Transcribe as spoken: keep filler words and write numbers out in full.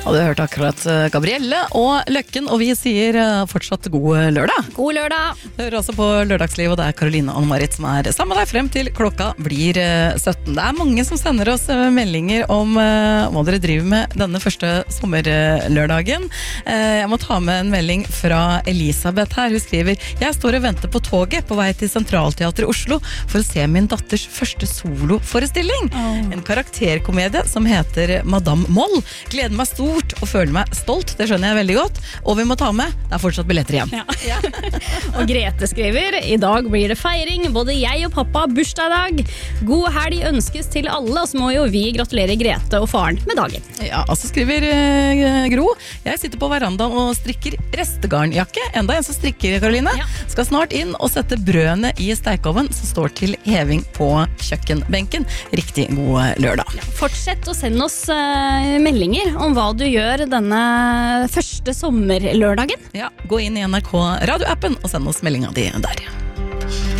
Og du hørte akkurat Gabrielle og Løkken, og vi sier fortsatt god lørdag. God lørdag. Du hører også på Lørdagsliv, og det er Karoline og Marit som er sammen med deg frem til klokka blir sytten. Det er mange som sender oss meldinger om hva dere driver med denne første sommerlørdagen. Jeg må ta med en melding fra Elisabeth her. Hun skriver: Jeg står og venter på toget på vei til Sentralteatret i Oslo for å se min datters første soloforestilling. Oh. En karakterkomedie som heter Madame Moll. Gleder meg stort og føler meg stolt, det skjønner jeg veldig godt. Og vi må ta med, det er fortsatt billetter igjen. Ja. Ja. Og Grete skriver: I dag blir det feiring, både jeg og pappa har bursdag i dag. God helg ønskes til alle, og så må jo vi gratulere Grete og faren med dagen. Ja, altså skriver uh, Gro: Jeg sitter på verandaen og strikker restegarnjakke. Enda en som strikker, Karoline. Ja. Skal snart inn og sette brødene i stekeoven som står til heving på kjøkkenbenken. Riktig god lørdag. Ja, fortsett å sende oss uh, meldinger om hva du gjør denne første sommerlørdagen. Ja, gå inn i N R K radioappen og send oss meldinga di der.